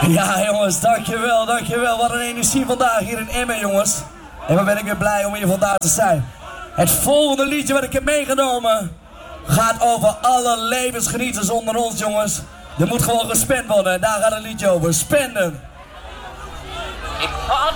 Ja jongens, dankjewel, dankjewel. Wat een energie vandaag hier in Emmen jongens. En wat ben ik weer blij om hier vandaag te zijn. Het volgende liedje wat ik heb meegenomen gaat over alle levensgenieters onder ons jongens. Er moet gewoon gespend worden, daar gaat het liedje over. Spenden.